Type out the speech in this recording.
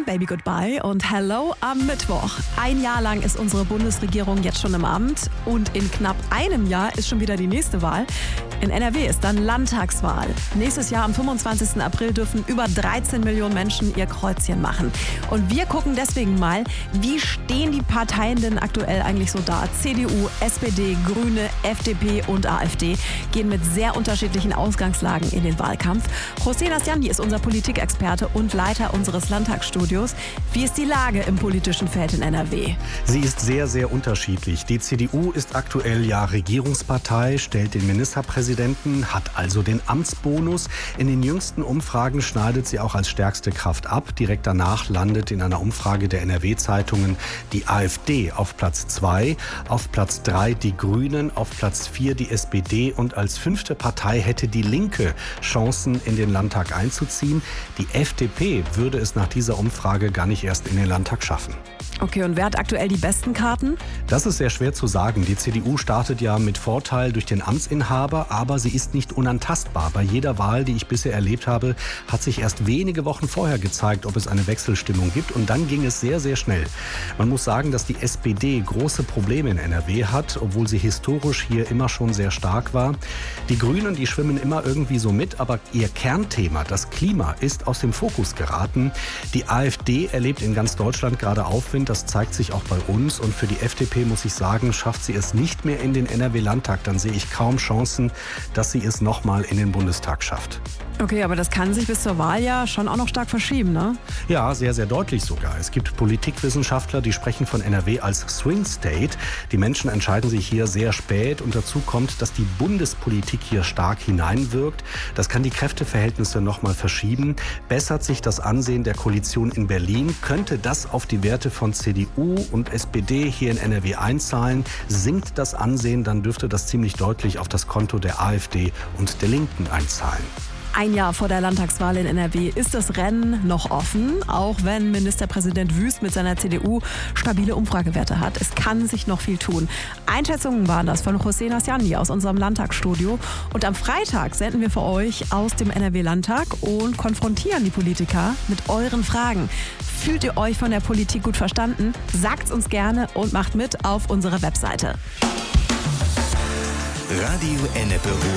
Baby Goodbye und Hello am Mittwoch. Ein Jahr lang ist unsere Bundesregierung jetzt schon im Amt und in knapp einem Jahr ist schon wieder die nächste Wahl. In NRW ist dann Landtagswahl. Nächstes Jahr am 25. April dürfen über 13 Millionen Menschen ihr Kreuzchen machen. Und wir gucken deswegen mal, wie stehen die Parteien denn aktuell eigentlich so da? CDU, SPD, Grüne, FDP und AfD gehen mit sehr unterschiedlichen Ausgangslagen in den Wahlkampf. José Nasjandi ist unser Politikexperte und Leiter unseres Landtagsstudios. Wie ist die Lage im politischen Feld in NRW? Sie ist sehr, sehr unterschiedlich. Die CDU ist aktuell ja Regierungspartei, stellt den Ministerpräsidenten, hat also den Amtsbonus. In den jüngsten Umfragen schneidet sie auch als stärkste Kraft ab. Direkt danach landet in einer Umfrage der NRW-Zeitungen die AfD auf Platz 2, auf Platz 3 die Grünen, auf Platz 4 die SPD und als 5. Partei hätte die Linke Chancen, in den Landtag einzuziehen. Die FDP würde es nach dieser Umfrage gar nicht erst in den Landtag schaffen. Okay, und wer hat aktuell die besten Karten? Das ist sehr schwer zu sagen. Die CDU startet ja mit Vorteil durch den Amtsinhaber, aber sie ist nicht unantastbar. Bei jeder Wahl, die ich bisher erlebt habe, hat sich erst wenige Wochen vorher gezeigt, ob es eine Wechselstimmung gibt. Und dann ging es sehr, sehr schnell. Man muss sagen, dass die SPD große Probleme in NRW hat, obwohl sie historisch hier immer schon sehr stark war. Die Grünen, die schwimmen immer irgendwie so mit, aber ihr Kernthema, das Klima, ist aus dem Fokus geraten. Die AfD erlebt in ganz Deutschland gerade Aufwind. Das zeigt sich auch bei uns. Und für die FDP, muss ich sagen, schafft sie es nicht mehr in den NRW-Landtag. Dann sehe ich kaum Chancen, dass sie es nochmal in den Bundestag schafft. Okay, aber das kann sich bis zur Wahl ja schon auch noch stark verschieben, ne? Ja, sehr, sehr deutlich sogar. Es gibt Politikwissenschaftler, die sprechen von NRW als Swing State. Die Menschen entscheiden sich hier sehr spät und dazu kommt, dass die Bundespolitik hier stark hineinwirkt. Das kann die Kräfteverhältnisse nochmal verschieben. Bessert sich das Ansehen der Koalition in Berlin, könnte das auf die Werte von CDU und SPD hier in NRW einzahlen. Sinkt das Ansehen, dann dürfte das ziemlich deutlich auf das Konto der AfD und der Linken einzahlen. Ein Jahr vor der Landtagswahl in NRW ist das Rennen noch offen, auch wenn Ministerpräsident Wüst mit seiner CDU stabile Umfragewerte hat. Es kann sich noch viel tun. Einschätzungen waren das von José Nasjandi aus unserem Landtagsstudio. Und am Freitag senden wir für euch aus dem NRW-Landtag und konfrontieren die Politiker mit euren Fragen. Fühlt ihr euch von der Politik gut verstanden? Sagt's uns gerne und macht mit auf unserer Webseite. Radio Ennepe Ruhr.